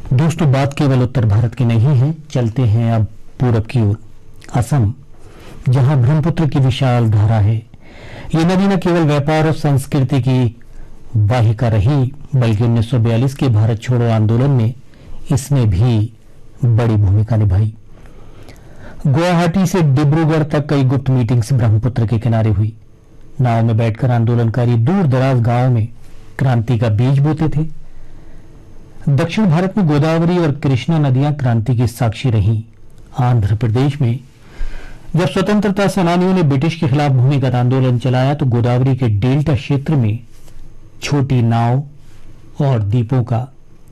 दोस्तों, बात केवल उत्तर भारत की नहीं है। चलते हैं अब पूरब की ओर, असम, जहां ब्रह्मपुत्र की विशाल धारा है। ये नदी न केवल व्यापार और संस्कृति की वाहिका रही, बल्कि 1942 के भारत छोड़ो आंदोलन में इसने भी बड़ी भूमिका निभाई। गुवाहाटी से डिब्रूगढ़ तक कई गुप्त मीटिंग्स ब्रह्मपुत्र के किनारे हुई। नाव में बैठकर आंदोलनकारी दूर दराज गांवों में क्रांति का बीज बोते थे। दक्षिण भारत में गोदावरी और कृष्णा नदियां क्रांति की साक्षी रहीं। आंध्र प्रदेश में जब स्वतंत्रता सेनानियों ने ब्रिटिश के खिलाफ भूमिगत आंदोलन चलाया तो गोदावरी के डेल्टा क्षेत्र में छोटी नाव और दीपों का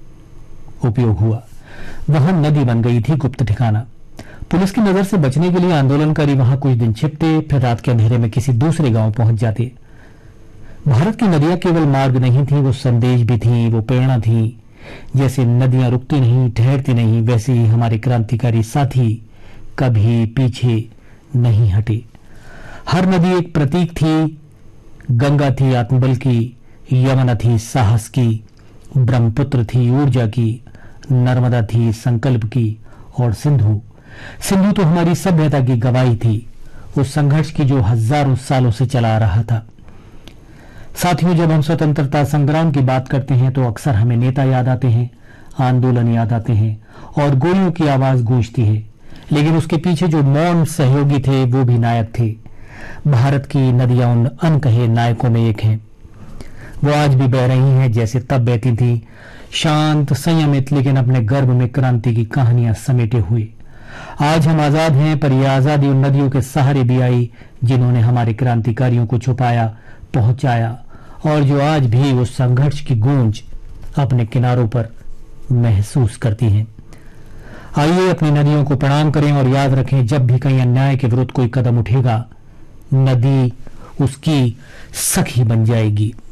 उपयोग हुआ। वहां नदी बन गई थी गुप्त ठिकाना। पुलिस की नजर से बचने के लिए आंदोलनकारी वहां कुछ दिन छिपते, फिर रात के अंधेरे में किसी दूसरे गांव पहुंच जाते। भारत की नदियां केवल मार्ग नहीं थी, वो संदेश भी थी, वो प्रेरणा थी। जैसे नदियां रुकती नहीं, ठहरती नहीं, वैसे ही हमारे क्रांतिकारी साथी कभी पीछे नहीं हटे। हर नदी एक प्रतीक थी। गंगा थी आत्मबल की, यमुना थी साहस की, ब्रह्मपुत्र थी ऊर्जा की, नर्मदा थी संकल्प की, और सिंधु तो हमारी सभ्यता की गवाही थी, उस संघर्ष की जो हजारों सालों से चला आ रहा था। साथियों, जब हम स्वतंत्रता संग्राम की बात करते हैं तो अक्सर हमें नेता याद आते हैं, आंदोलन याद आते हैं और गोलियों की आवाज गूंजती है। लेकिन उसके पीछे जो मौन सहयोगी थे वो भी नायक थे। भारत की नदियां उन अनकहे नायकों में एक हैं। वो आज भी बह रही हैं जैसे तब बहती थी, शांत संयमित, लेकिन अपने गर्भ में क्रांति की कहानियां समेटे हुए। आज हम आजाद हैं, पर यह आजादी उन नदियों के सहारे भी आई जिन्होंने हमारे क्रांतिकारियों को छुपाया, पहुंचाया, और जो आज भी उस संघर्ष की गूंज अपने किनारों पर महसूस करती हैं। आइए अपनी नदियों को प्रणाम करें और याद रखें, जब भी कहीं अन्याय के विरुद्ध कोई कदम उठेगा, नदी उसकी सखी बन जाएगी।